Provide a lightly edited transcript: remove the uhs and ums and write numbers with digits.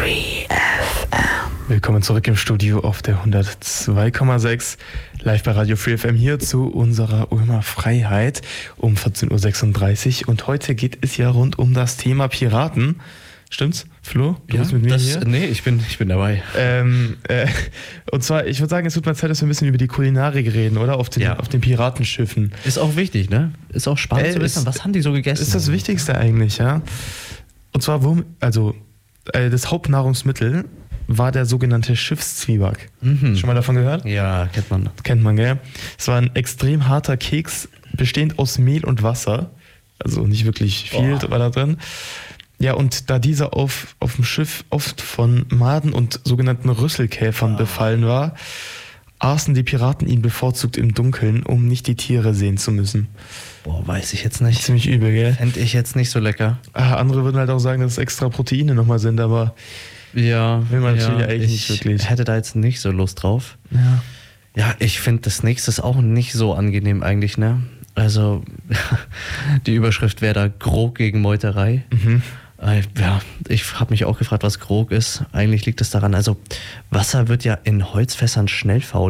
Free FM. Willkommen zurück im Studio auf der 102,6 live bei Radio Free FM hier zu unserer Ulmer Freiheit um 14.36 Uhr. Und heute geht es ja rund um das Thema Piraten. Stimmt's, Flo? Du bist mit mir hier? Nee, ich bin dabei. Und zwar, ich würde sagen, es wird mal Zeit, dass wir ein bisschen über die Kulinarik reden, oder? Auf den Piratenschiffen. Ist auch wichtig, ne? Ist auch spannend zu wissen, was haben die so gegessen? Ist das Wichtigste eigentlich, ja? Und zwar, das Hauptnahrungsmittel war der sogenannte Schiffszwieback. Mhm. Schon mal davon gehört? Ja, kennt man. Kennt man, gell? Es war ein extrem harter Keks, bestehend aus Mehl und Wasser. Also nicht wirklich viel war da drin. Ja, und da dieser auf dem Schiff oft von Maden und sogenannten Rüsselkäfern befallen war, aßen die Piraten ihn bevorzugt im Dunkeln, um nicht die Tiere sehen zu müssen. Boah, weiß ich jetzt nicht. Ziemlich übel, gell? Fände ich jetzt nicht so lecker. Andere würden halt auch sagen, dass es extra Proteine nochmal sind, aber will man natürlich eigentlich nicht wirklich. Ich hätte da jetzt nicht so Lust drauf. Ja. Ja, ich finde das nächste ist auch nicht so angenehm eigentlich, ne? Also, die Überschrift wäre da Grog gegen Meuterei. Mhm. Ja, ich habe mich auch gefragt, was Grog ist. Eigentlich liegt es daran, also Wasser wird ja in Holzfässern schnell faul.